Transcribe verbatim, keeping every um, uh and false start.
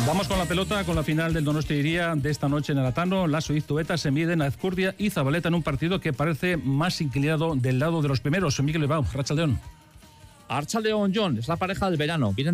Vamos con la pelota, con la final del Donostia de esta noche en Aratano. Lasso y Zueta se miden a Ezcurdia y Zabaleta en un partido que parece más inclinado del lado de los primeros. Mikel Bilbao, Arratsaldeon. Arratsaldeon, John, es la pareja del verano. Vienen